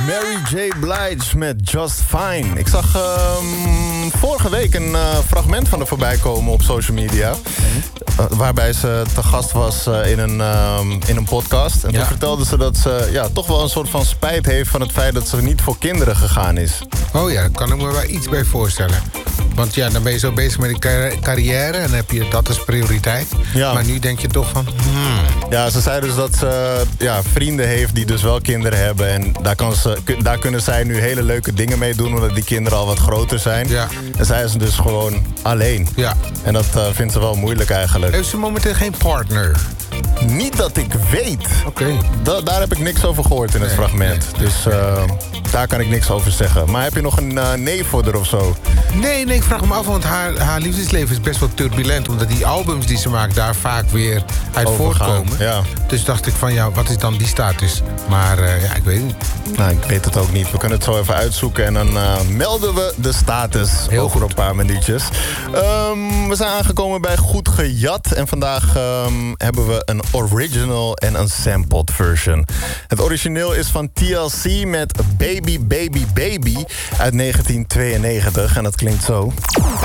Mary J. Blige met Just Fine. Ik zag vorige week een fragment van haar voorbij komen op social media. Waarbij ze te gast was in een podcast. En toen vertelde ze dat ze toch wel een soort van spijt heeft van het feit dat ze niet voor kinderen gegaan is. Oh ja, daar kan ik me wel iets bij voorstellen. Want ja, dan ben je zo bezig met een carrière en heb je dat als prioriteit. Ja. Maar nu denk je toch van... Ja, ze zei dus dat ze vrienden heeft die dus wel kinderen hebben. En daar kunnen zij nu hele leuke dingen mee doen, omdat die kinderen al wat groter zijn. Ja. En zij is dus gewoon alleen. Ja. En dat vindt ze wel moeilijk eigenlijk. Heeft ze momenteel geen partner? Niet dat ik weet. Oké. Daar heb ik niks over gehoord in het fragment. Nee. Dus daar kan ik niks over zeggen. Maar heb je nog een nee voor haar of zo? Nee, ik vraag me af, want haar liefdesleven is best wel turbulent. Omdat die albums die ze maakt daar vaak weer uit voortkomen. Ja. Dus dacht ik van, ja, wat is dan die status? Maar ik weet het niet. Nou, ik weet het ook niet. We kunnen het zo even uitzoeken en dan melden we de status Heel over goed. een paar minuutjes. We zijn aangekomen bij Goed Gejat. En vandaag hebben we een original en een sampled version. Het origineel is van TLC met Baby Baby Baby uit 1992. En dat klinkt zo.